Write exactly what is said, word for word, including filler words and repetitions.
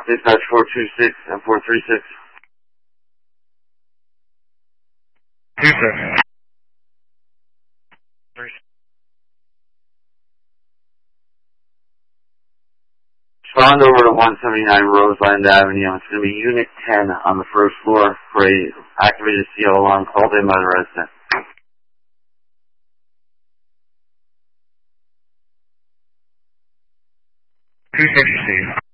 Dispatch four two six and four three six. two six. Respond over to one seventy-nine Roseland Avenue. It's going to be Unit ten on the first floor for a activated C L alarm called in by the resident. two sixty.